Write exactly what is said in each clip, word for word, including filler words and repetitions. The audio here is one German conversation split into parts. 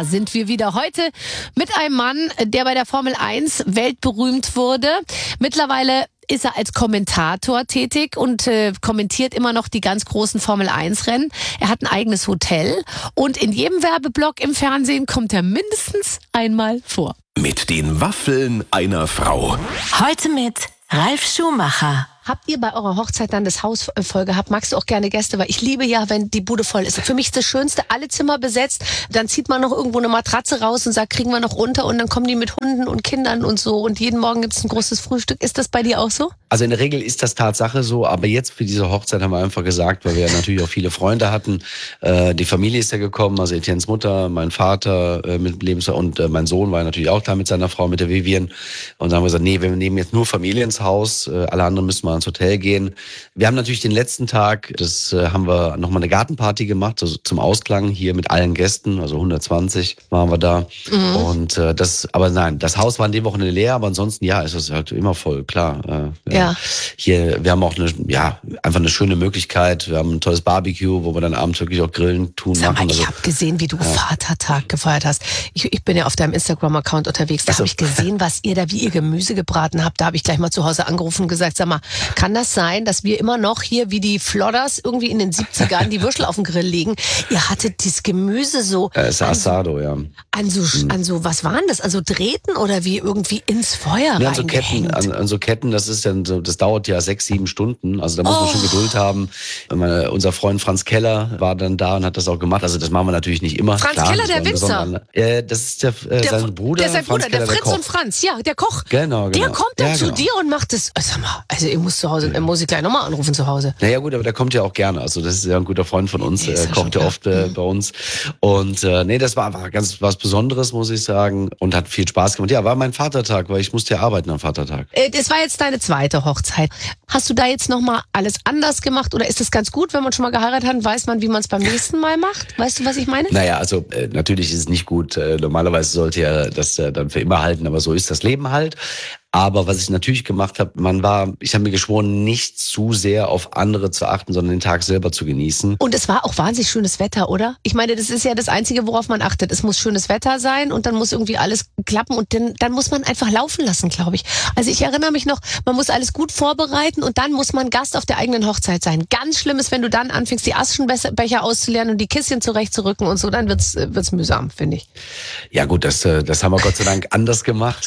Da sind wir wieder heute mit einem Mann, der bei der Formel eins weltberühmt wurde. Mittlerweile ist er als Kommentator tätig und äh, kommentiert immer noch die ganz großen Formel eins Rennen. Er hat ein eigenes Hotel und in jedem Werbeblock im Fernsehen kommt er mindestens einmal vor. Mit den Waffeln einer Frau. Heute mit Ralf Schumacher. Habt ihr bei eurer Hochzeit dann das Haus voll gehabt? Magst du auch gerne Gäste? Weil ich liebe ja, wenn die Bude voll ist. Für mich ist das Schönste, alle Zimmer besetzt. Dann zieht man noch irgendwo eine Matratze raus und sagt, kriegen wir noch unter. Und dann kommen die mit Hunden und Kindern und so. Und jeden Morgen gibt es ein großes Frühstück. Ist das bei dir auch so? Also in der Regel ist das Tatsache so. Aber jetzt für diese Hochzeit haben wir einfach gesagt, weil wir ja natürlich auch viele Freunde hatten. Äh, die Familie ist ja gekommen, also Etiennes Mutter, mein Vater äh, mit Lebens- und äh, mein Sohn war natürlich auch da mit seiner Frau, mit der Vivian. Und dann haben wir gesagt, nee, wir nehmen jetzt nur Familie ins Haus. Äh, alle anderen müssen mal ins Hotel gehen. Wir haben natürlich den letzten Tag, das äh, haben wir nochmal eine Gartenparty gemacht, also zum Ausklang hier mit allen Gästen, also hundertzwanzig waren wir da. Mhm. Und äh, das, aber nein, das Haus war in dem Wochenende leer, aber ansonsten ja, ist es halt immer voll, klar. Äh, ja. ja. Hier, wir haben auch eine, ja, einfach eine schöne Möglichkeit. Wir haben ein tolles Barbecue, wo wir dann abends wirklich auch grillen, tun, Sag mal, machen. Ich also, habe gesehen, wie du ja. Vatertag gefeiert hast. Ich, ich bin ja auf deinem Instagram-Account unterwegs. Da also, habe ich gesehen, was ihr da, wie ihr Gemüse gebraten habt. Da habe ich gleich mal zu Hause angerufen und gesagt, sag mal, kann das sein, dass wir immer noch hier wie die Flodders irgendwie in den siebzigern die Würstel auf den Grill legen? Ihr hattet dieses Gemüse so... Äh, ist Asado, ja. An so, hm. an so, was waren das? Also Drähten oder wie irgendwie ins Feuer ja, an so Ketten, an, an so Ketten, das ist dann so, das dauert ja sechs, sieben Stunden. Also da muss man oh. schon Geduld haben. Meine, unser Freund Franz Keller war dann da und hat das auch gemacht. Also das machen wir natürlich nicht immer. Franz Klar, Keller, der Winzer. Äh, das ist der, äh, der, sein Bruder. Der ist sein Bruder, Franz Keller, der Fritz der und Franz, ja, der Koch. Genau, genau. Der kommt dann ja, zu genau. dir und macht das. Sag mal, also ihr müsst zu Hause, ja. muss ich gleich nochmal anrufen zu Hause. Naja gut, aber der kommt ja auch gerne. Also das ist ja ein guter Freund von uns. Er kocht ja oft äh, bei uns. Und äh, nee, das war einfach ganz was Besonderes, muss ich sagen. Und hat viel Spaß gemacht. Ja, war mein Vatertag, weil ich musste ja arbeiten am Vatertag. Äh, das war jetzt deine zweite Hochzeit. Hast du da jetzt nochmal alles anders gemacht? Oder ist es ganz gut, wenn man schon mal geheiratet hat, weiß man, wie man es beim nächsten Mal macht? Weißt du, was ich meine? Naja, also äh, natürlich ist es nicht gut. Äh, normalerweise sollte ja das äh, dann für immer halten, aber so ist das Leben halt. Aber was ich natürlich gemacht habe, man war, ich habe mir geschworen, nicht zu sehr auf andere zu achten, sondern den Tag selber zu genießen. Und es war auch wahnsinnig schönes Wetter, oder? Ich meine, das ist ja das Einzige, worauf man achtet. Es muss schönes Wetter sein und dann muss irgendwie alles klappen und dann, dann muss man einfach laufen lassen, glaube ich. Also ich erinnere mich noch, man muss alles gut vorbereiten und dann muss man Gast auf der eigenen Hochzeit sein. Ganz schlimm ist, wenn du dann anfängst, die Aschenbecher auszuleeren und die Kisschen zurechtzurücken und so, dann wird's, wird's mühsam, finde ich. Ja gut, das, das haben wir Gott sei Dank anders gemacht.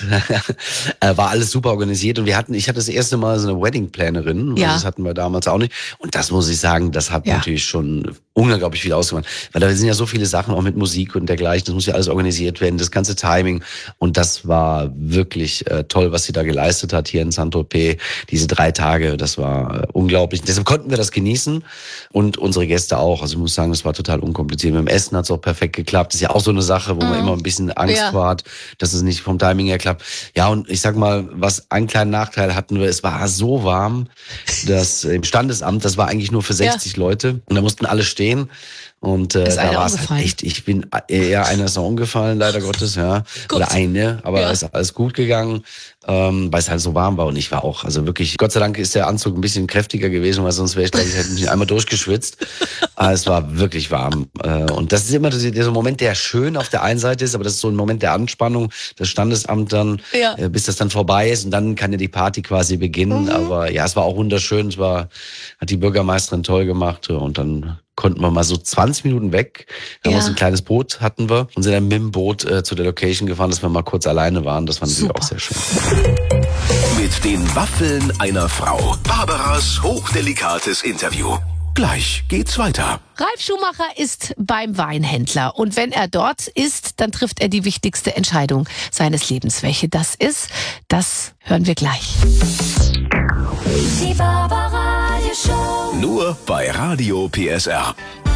War alles super organisiert und wir hatten, ich hatte das erste Mal so eine Wedding-Plannerin, ja. das hatten wir damals auch nicht und das muss ich sagen, das hat ja. natürlich schon unglaublich viel ausgemacht, weil da sind ja so viele Sachen auch mit Musik und dergleichen, das muss ja alles organisiert werden, das ganze Timing und das war wirklich äh, toll, was sie da geleistet hat hier in Saint-Tropez, diese drei Tage, das war äh, unglaublich, deshalb konnten wir das genießen und unsere Gäste auch, also ich muss sagen, das war total unkompliziert, mit dem Essen hat es auch perfekt geklappt, das ist ja auch so eine Sache, wo mhm. man immer ein bisschen Angst ja. vor hat, dass es nicht vom Timing her klappt, ja und ich sag mal, was einen kleinen Nachteil hatten wir, es war so warm, dass im Standesamt, das war eigentlich nur für sechzig ja. Leute und da mussten alle stehen und äh, da war es halt echt, ich bin eher einer ist noch umgefallen, leider Gottes, ja, Gut. oder eine, aber ja. ist alles gut gegangen, ähm, weil es halt so warm war und ich war auch, also wirklich, Gott sei Dank ist der Anzug ein bisschen kräftiger gewesen, weil sonst wäre ich, glaube ich, hätte mich einmal durchgeschwitzt, aber es war wirklich warm äh, und das ist immer so ein Moment, der schön auf der einen Seite ist, aber das ist so ein Moment der Anspannung, das Standesamt dann, ja. äh, bis das dann vorbei ist und dann kann ja die Party quasi beginnen, mhm. aber ja, es war auch wunderschön, es war, hat die Bürgermeisterin toll gemacht und dann konnten wir mal so zwanzig Minuten weg. Da ja. haben wir so ein kleines Boot hatten wir und sind dann mit dem Boot äh, zu der Location gefahren, dass wir mal kurz alleine waren. Das war natürlich Super. Auch sehr schön. Mit den Waffeln einer Frau. Barbaras hochdelikates Interview. Gleich geht's weiter. Ralf Schumacher ist beim Weinhändler und wenn er dort ist, dann trifft er die wichtigste Entscheidung seines Lebens. Welche das ist, das hören wir gleich. Die Barbara Radio Show. Nur bei Radio P S R.